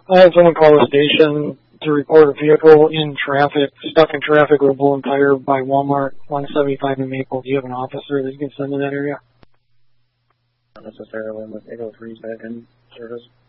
I had someone call the station to report a vehicle in traffic, stuck in traffic with a blown tire by Walmart, 175 in Maple. Do you have an officer that you can send to that area? Not necessarily with 803 back in service.